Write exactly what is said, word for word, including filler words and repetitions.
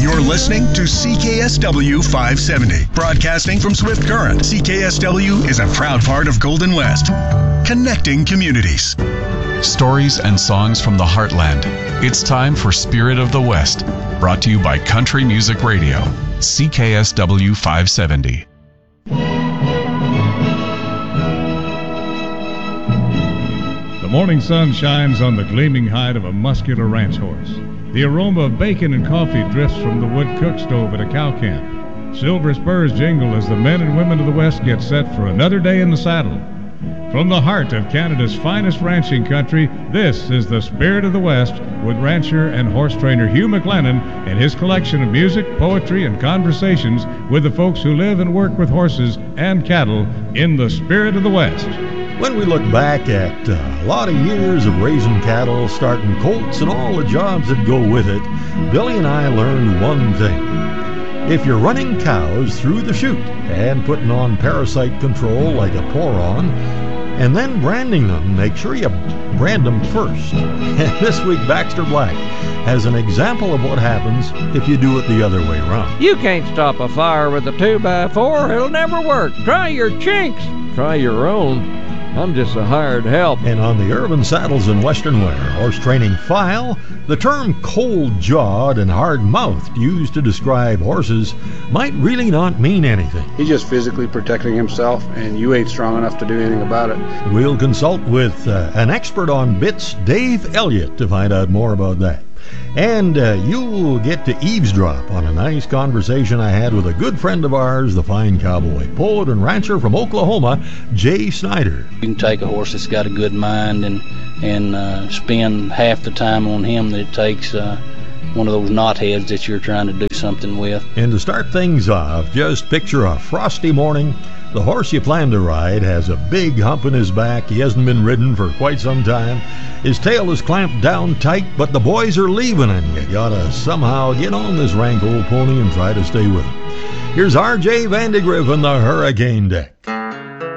You're listening to C K S W five seventy, broadcasting from Swift Current. C K S W is a proud part of Golden West, connecting communities. Stories and songs from the heartland. It's time for Spirit of the West, brought to you by Country Music Radio, C K S W five seventy. The morning sun shines on the gleaming hide of a muscular ranch horse. The aroma of bacon and coffee drifts from the wood cook stove at a cow camp. Silver spurs jingle as the men and women of the West get set for another day in the saddle. From the heart of Canada's finest ranching country, this is the Spirit of the West with rancher and horse trainer Hugh McLennan and his collection of music, poetry, and conversations with the folks who live and work with horses and cattle in the Spirit of the West. When we look back at uh, a lot of years of raising cattle, starting colts, and all the jobs that go with it, Billy and I learned one thing. If you're running cows through the chute and putting on parasite control like a pour-on, and then branding them, make sure you brand them first. And this week, Baxter Black has an example of what happens if you do it the other way around. You can't stop a fire with a two by four. It'll never work. Try your chinks. Try your own. I'm just a hired help. And on the Urban Saddles and Western Wear Horse Training File, the term cold-jawed and hard-mouthed used to describe horses might really not mean anything. He's just physically protecting himself, and you ain't strong enough to do anything about it. We'll consult with uh, an expert on bits, Dave Elliott, to find out more about that. And uh, you'll get to eavesdrop on a nice conversation I had with a good friend of ours, the fine cowboy, poet and rancher from Oklahoma, Jay Snyder. You can take a horse that's got a good mind and and uh, spend half the time on him that it takes uh, one of those knotheads that you're trying to do something with. And to start things off, just picture a frosty morning. The horse you plan to ride has a big hump in his back. He hasn't been ridden for quite some time. His tail is clamped down tight, but the boys are leaving, and you gotta somehow get on this rank old pony and try to stay with him. Here's R J Vandegrift on the Hurricane Deck.